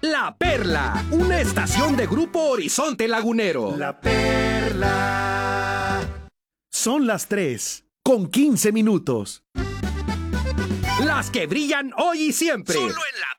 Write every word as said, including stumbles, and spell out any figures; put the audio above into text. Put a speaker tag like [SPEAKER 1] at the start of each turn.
[SPEAKER 1] La Perla, una estación de Grupo Horizonte Lagunero.
[SPEAKER 2] La Perla. Son las tres, con quince minutos.
[SPEAKER 1] Las que brillan hoy y siempre.
[SPEAKER 3] Solo en la